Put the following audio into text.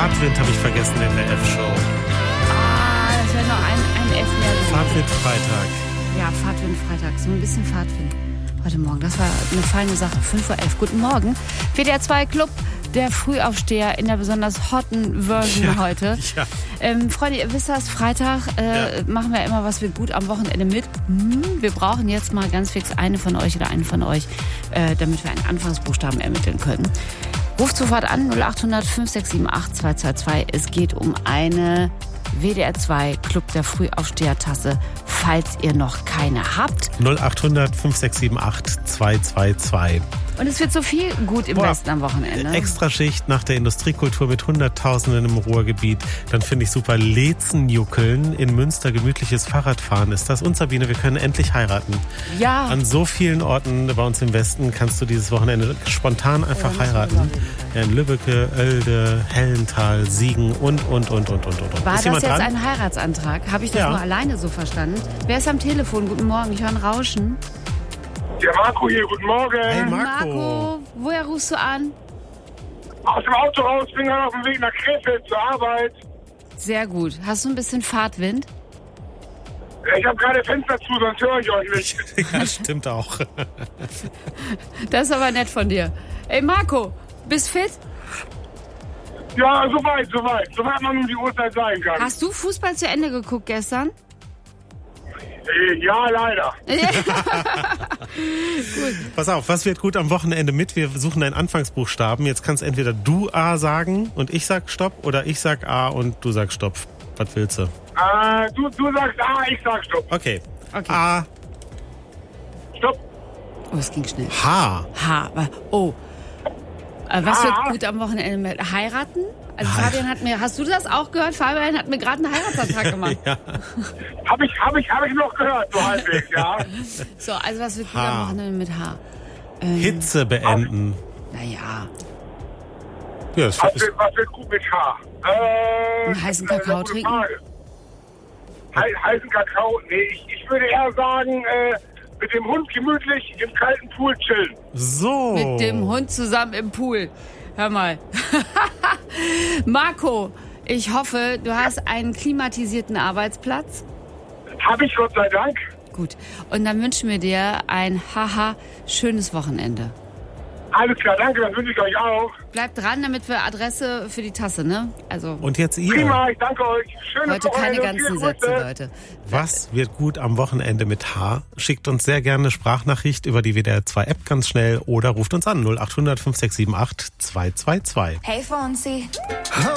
Fahrtwind habe ich vergessen in der F-Show. Das wäre noch ein F mehr. Fahrtwind Freitag. Ja, Fahrtwind Freitag. So ein bisschen Fahrtwind heute Morgen. Das war eine feine Sache. 5:11 Uhr. Guten Morgen. WDR 2 Club, der Frühaufsteher in der besonders hotten Version heute. Ja. Freunde, ihr wisst das, Freitag machen wir immer, was wird gut am Wochenende mit. Wir brauchen jetzt mal ganz fix eine von euch oder einen von euch, damit wir einen Anfangsbuchstaben ermitteln können. Ruft sofort an, 0800 5678 222. Es geht um eine WDR 2 Club der Frühaufsteher-Tasse, falls ihr noch keine habt. 0800 5678 222. Und es wird so viel gut im Westen am Wochenende. Extraschicht nach der Industriekultur mit Hunderttausenden im Ruhrgebiet. Dann finde ich super Lezenjuckeln in Münster, gemütliches Fahrradfahren ist das. Und Sabine, wir können endlich heiraten. Ja. An so vielen Orten bei uns im Westen kannst du dieses Wochenende spontan einfach heiraten. Ja, in Lübbecke, Oelde, Hellenthal, Siegen und. War das jetzt ein Heiratsantrag? Habe ich das nur alleine so verstanden? Wer ist am Telefon? Guten Morgen, ich höre ein Rauschen. Der Marco hier, guten Morgen. Hey Marco, woher rufst du an? Aus dem Auto raus, bin gerade auf dem Weg nach Krefeld zur Arbeit. Sehr gut. Hast du ein bisschen Fahrtwind? Ich habe gerade Fenster zu, sonst höre ich euch nicht. Ja, stimmt auch. Das ist aber nett von dir. Ey Marco, bist fit? Ja, soweit. Soweit man um die Uhrzeit sein kann. Hast du Fußball zu Ende geguckt gestern? Ja, leider. Pass auf, was wird gut am Wochenende mit? Wir suchen einen Anfangsbuchstaben. Jetzt kannst entweder du A sagen und ich sag Stopp oder ich sag A und du sagst Stopp. Was willst du? Du sagst A, ich sag Stopp. Okay. A. Stopp. Oh, es ging schnell. H. Oh. Was wird gut am Wochenende mit? Heiraten? Also Fabian hat mir, hast du das auch gehört? Fabian hat mir gerade einen Heiratsantrag gemacht. Ja. Hab ich noch gehört, so halbwegs, ja. So, also was wird gut am Wochenende mit H? Hitze beenden. Naja. Ja, was wird gut mit H? Einen heißen Kakao trinken? Heißen Kakao? Nee, ich würde eher sagen, mit dem Hund gemütlich im kalten Pool chillen. So. Mit dem Hund zusammen im Pool. Hör mal. Marco, ich hoffe, du hast einen klimatisierten Arbeitsplatz. Hab ich, Gott sei Dank. Gut. Und dann wünschen wir dir ein schönes Wochenende. Alles klar, danke, das wünsche ich euch auch. Bleibt dran, damit wir Adresse für die Tasse, ne? Also und jetzt ihr. Prima, ich danke euch. Schönes heute keine ganzen Sätze, Leute. Was wird gut am Wochenende mit H? Schickt uns sehr gerne eine Sprachnachricht über die WDR 2 App ganz schnell oder ruft uns an 0800 5678 222. Hey Fonsi.